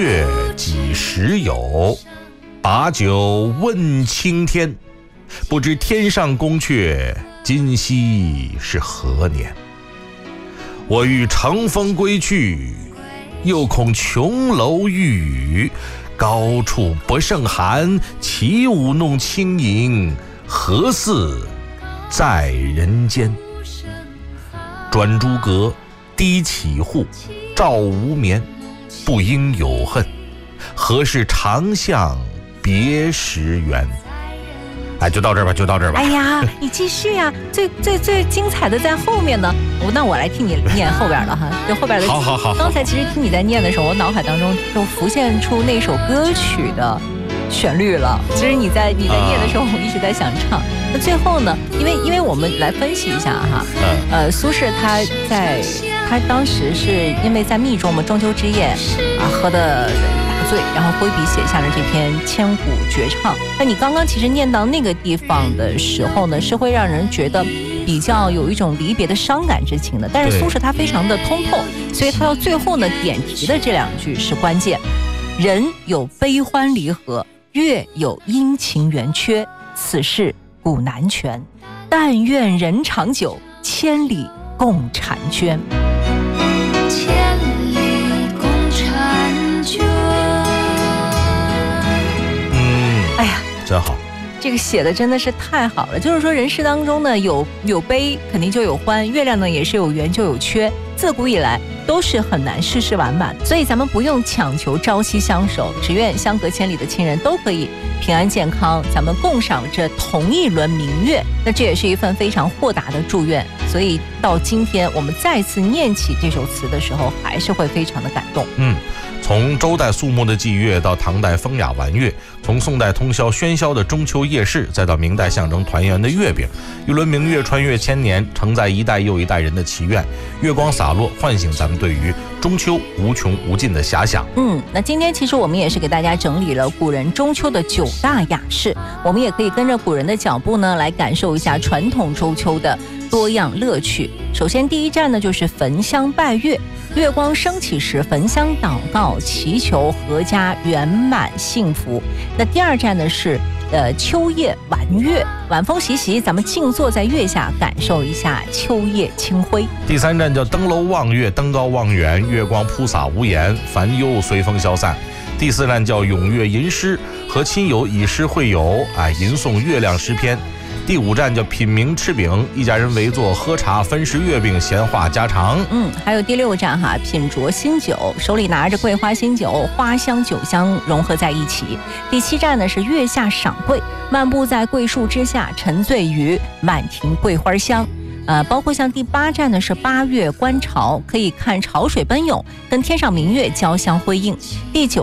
月几时有？把酒问青天。不知天上宫阙，今夕是何年？我欲乘风归去，又恐琼楼玉宇，高处不胜寒。起舞弄清影，何似在人间？转朱阁，低绮户，照无眠。不应有恨，何事长向别时圆？哎，就到这儿吧，就到这儿吧。 哎呀，你继续呀，最精彩的在后面呢。那我来听你念后边了哈，就后边的。 好。 刚才其实听你在念的时候，我脑海当中就浮现出那首歌曲的旋律了。其实你在念的时候，我一直在想唱。那最后呢，因为我们来分析一下哈，苏轼他当时是因为在密中嘛，中秋之夜啊，喝的大醉，然后挥笔写下了这篇千古绝唱。那你刚刚其实念到那个地方的时候呢，是会让人觉得比较有一种离别的伤感之情的。但是苏轼他非常的通透，所以他到最后呢点题的这两句是关键：人有悲欢离合，月有阴晴圆缺，此事古难全。但愿人长久，千里共婵娟。 千里共婵娟。 哎呀， 真好。 这个写的真的是太好了。就是说人世当中呢，有悲肯定就有欢，月亮呢也是有圆就有缺，自古以来都是很难事事完满，所以咱们不用强求朝夕相守，只愿相隔千里的亲人都可以平安健康，咱们共赏这同一轮明月。那这也是一份非常豁达的祝愿，所以到今天我们再次念起这首词的时候，还是会非常的感动。 从周代肃穆的祭月到唐代风雅玩月，从宋代通宵喧嚣的中秋夜市，再到明代象征团圆的月饼，一轮明月穿越千年，承载一代又一代人的祈愿。月光洒落，唤醒咱们对于中秋无穷无尽的遐想。 那今天其实我们也是给大家整理了古人中秋的9大雅事，我们也可以跟着古人的脚步呢，来感受一下传统中秋的多样乐趣。首先第一站呢，就是焚香拜月。月光升起时，焚香祷告，祈求阖家圆满幸福。那第二站呢是秋夜玩月，晚风习习，咱们静坐在月下，感受一下秋夜清辉。 第三站叫登楼望月，登高望远，月光铺洒无言，烦忧随风消散。第四站叫咏月吟诗，和亲友以诗会友，吟诵月亮诗篇。第五站叫品茗吃饼，一家人围坐喝茶，分食月饼，闲话家常。 还有第6站哈，品酌新酒，手里拿着桂花新酒，花香酒香融合在一起。第7站呢是月下赏桂，漫步在桂树之下，沉醉于满庭桂花香。包括像第8站呢是8月观潮，可以看潮水奔涌，跟天上明月交相辉映。第9